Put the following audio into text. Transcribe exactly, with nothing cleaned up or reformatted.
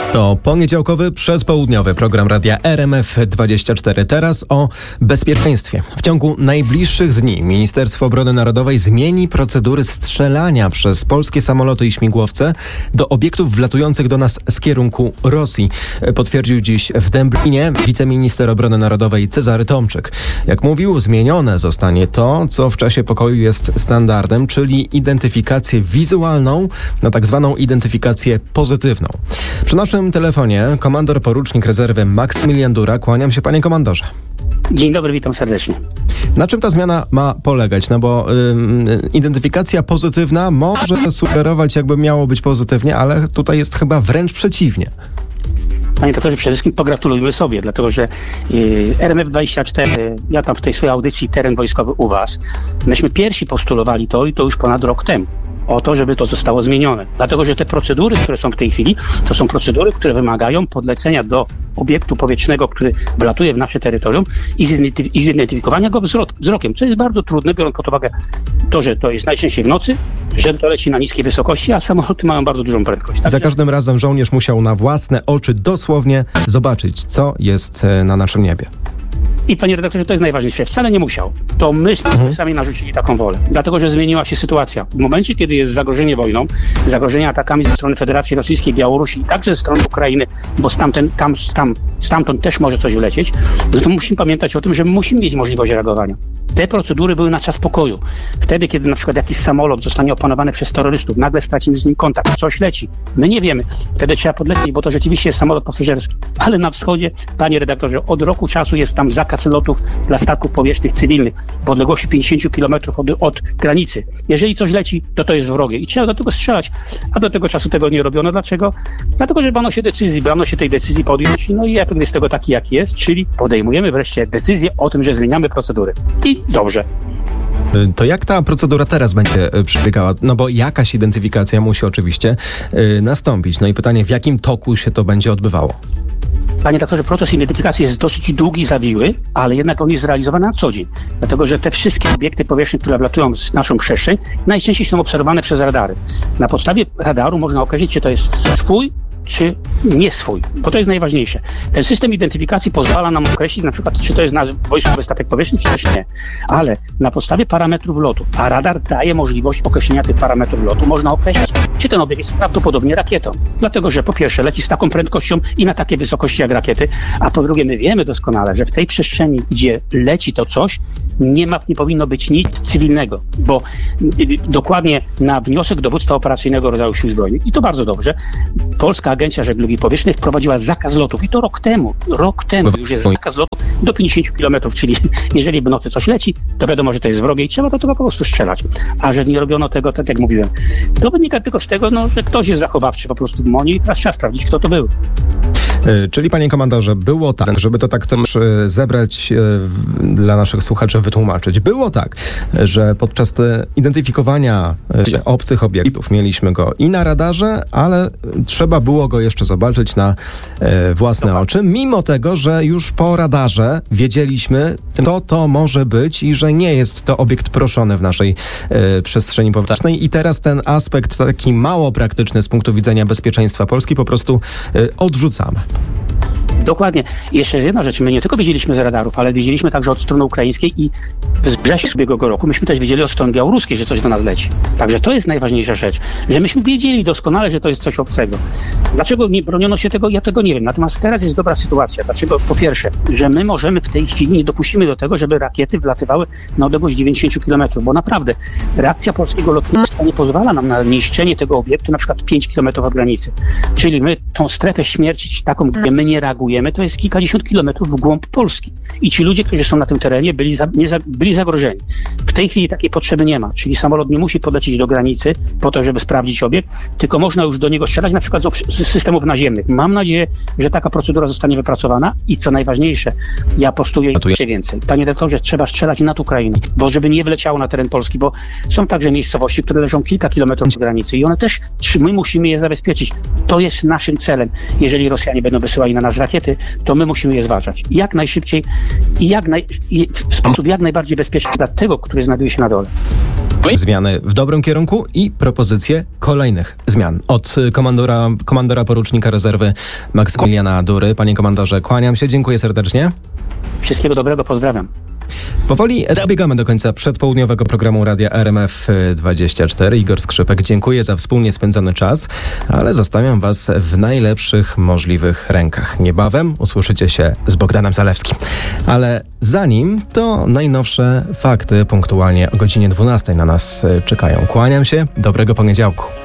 To poniedziałkowy, przedpołudniowy program Radia R M F dwadzieścia cztery. Teraz o bezpieczeństwie. W ciągu najbliższych dni Ministerstwo Obrony Narodowej zmieni procedury strzelania przez polskie samoloty i śmigłowce do obiektów wlatujących do nas z kierunku Rosji. Potwierdził dziś w Dęblinie wiceminister obrony narodowej Cezary Tomczyk. Jak mówił, zmienione zostanie to, co w czasie pokoju jest standardem, czyli identyfikację wizualną na tak zwaną identyfikację pozytywną. Przy naszym telefonie komandor porucznik rezerwy Maksymilian Dura. Kłaniam się, panie komandorze. Dzień dobry, witam serdecznie. Na czym ta zmiana ma polegać? No bo y, identyfikacja pozytywna może sugerować, jakby miało być pozytywnie, ale tutaj jest chyba wręcz przeciwnie. Panie doktorze, przede wszystkim pogratulujmy sobie, dlatego że y, R M F dwadzieścia cztery, ja tam w tej swojej audycji Teren Wojskowy u was, myśmy pierwsi postulowali to i to już ponad rok temu. O to, żeby to zostało zmienione. Dlatego, że te procedury, które są w tej chwili, to są procedury, które wymagają podlecenia do obiektu powietrznego, który wlatuje w nasze terytorium i, zidentyf- i zidentyfikowania go wzrok- wzrokiem, co jest bardzo trudne, biorąc pod uwagę to, że to jest najczęściej w nocy, że to leci na niskiej wysokości, a samoloty mają bardzo dużą prędkość. Tak? Za każdym razem żołnierz musiał na własne oczy dosłownie zobaczyć, co jest na naszym niebie. I panie redaktorze, to jest najważniejsze. Wcale nie musiał. To my mhm. sami narzucili taką wolę. Dlatego, że zmieniła się sytuacja. W momencie, kiedy jest zagrożenie wojną, zagrożenie atakami ze strony Federacji Rosyjskiej, Białorusi i także ze strony Ukrainy, bo stamtąd, tam, tam, stamtąd też może coś wlecieć, no to musimy pamiętać o tym, że musimy mieć możliwość reagowania. Te procedury były na czas pokoju. Wtedy, kiedy na przykład jakiś samolot zostanie opanowany przez terrorystów, nagle stracimy z nim kontakt, coś leci. My nie wiemy. Wtedy trzeba podlecieć, bo to rzeczywiście jest samolot pasażerski. Ale na wschodzie, panie redaktorze, od roku czasu jest tam zakaz lotów dla statków powietrznych cywilnych w odległości pięćdziesiąt kilometrów od, od granicy. Jeżeli coś leci, to to jest wrogie i trzeba do tego strzelać, a do tego czasu tego nie robiono. Dlaczego? Dlatego, że bano się decyzji, bano się tej decyzji podjąć, no i efekt jest tego taki, jaki jest, czyli podejmujemy wreszcie decyzję o tym, że zmieniamy procedury. I dobrze. To jak ta procedura teraz będzie przebiegała? No bo jakaś identyfikacja musi oczywiście yy, nastąpić. No i pytanie, w jakim toku się to będzie odbywało? Panie doktorze, proces identyfikacji jest dosyć długi, zawiły, ale jednak on jest zrealizowany na co dzień. Dlatego, że te wszystkie obiekty powietrzne, które wlatują w naszą przestrzeń, najczęściej są obserwowane przez radary. Na podstawie radaru można określić, czy to jest swój, czy nie swój, bo to jest najważniejsze. Ten system identyfikacji pozwala nam określić na przykład, czy to jest nasz wojskowy statek powietrzny, czy też nie. Ale na podstawie parametrów lotu, a radar daje możliwość określenia tych parametrów lotu, można określić, czy ten obiekt jest prawdopodobnie rakietą. Dlatego, że po pierwsze leci z taką prędkością i na takiej wysokości jak rakiety, a po drugie my wiemy doskonale, że w tej przestrzeni, gdzie leci to coś, nie ma, nie powinno być nic cywilnego, bo dokładnie na wniosek dowództwa operacyjnego rodzaju Sił Zbrojnych, i to bardzo dobrze, Polska Agencja Żeglugi Powietrznej wprowadziła zakaz lotów i to rok temu, rok temu już jest zakaz lotów do pięćdziesiąt kilometrów, czyli jeżeli w nocy coś leci, to wiadomo, że to jest wrogie i trzeba do tego po prostu strzelać. A że nie robiono tego, tak jak mówiłem, to wynika tylko z tego, no, że ktoś jest zachowawczy po prostu w MONie i teraz trzeba sprawdzić, kto to był. Czyli, panie komandorze, było tak, żeby to tak też zebrać dla naszych słuchaczy, wytłumaczyć. Było tak, że podczas identyfikowania obcych obiektów mieliśmy go i na radarze, ale trzeba było go jeszcze zobaczyć na własne oczy, mimo tego, że już po radarze wiedzieliśmy, kto to może być i że nie jest to obiekt proszony w naszej przestrzeni powietrznej. I teraz ten aspekt taki mało praktyczny z punktu widzenia bezpieczeństwa Polski po prostu odrzucamy. Dokładnie. I jeszcze jedna rzecz, my nie tylko wiedzieliśmy z radarów, ale wiedzieliśmy także od strony ukraińskiej i w wrześniu ubiegłego roku myśmy też wiedzieli od strony białoruskiej, że coś do nas leci. Także to jest najważniejsza rzecz, że myśmy wiedzieli doskonale, że to jest coś obcego. Dlaczego nie broniono się tego? Ja tego nie wiem. Natomiast teraz jest dobra sytuacja. Dlaczego? Po pierwsze, że my możemy w tej chwili, nie dopuścimy do tego, żeby rakiety wlatywały na odległość dziewięćdziesiąt kilometrów, bo naprawdę reakcja polskiego lotnictwa nie pozwala nam na niszczenie tego obiektu na przykład pięć kilometrów od granicy. Czyli my tą strefę śmierci, taką, gdzie my nie reagujemy, to jest kilkadziesiąt kilometrów w głąb Polski. I ci ludzie, którzy są na tym terenie, byli, za, nie za, byli zagrożeni. W tej chwili takiej potrzeby nie ma. Czyli samolot nie musi podlecieć do granicy po to, żeby sprawdzić obiekt, tylko można już do niego strzelać na przykład z systemów naziemnych. Mam nadzieję, że taka procedura zostanie wypracowana i co najważniejsze, ja postuję jeszcze więcej. Panie doktorze, trzeba strzelać nad Ukrainą, bo żeby nie wleciało na teren Polski, bo są także miejscowości, które leżą kilka kilometrów od granicy i one też, my musimy je zabezpieczyć. To jest naszym celem. Jeżeli Rosjanie będą wysyłali na nas rakiety, to my musimy je zwalczać. Jak najszybciej i, jak naj, i w sposób jak najbardziej bezpieczny dla tego, który znajduje się na dole. Zmiany w dobrym kierunku i propozycje kolejnych zmian. Od komandora, komandora porucznika rezerwy Maksymiliana Dury. Panie komandorze, kłaniam się, dziękuję serdecznie. Wszystkiego dobrego, pozdrawiam. Powoli dobiegamy do końca przedpołudniowego programu Radia R M F dwadzieścia cztery. Igor Skrzypek, dziękuję za wspólnie spędzony czas, ale zostawiam Was w najlepszych możliwych rękach. Niebawem usłyszycie się z Bogdanem Zalewskim. Ale zanim, to najnowsze fakty punktualnie o godzinie dwunastej na nas czekają. Kłaniam się, dobrego poniedziałku.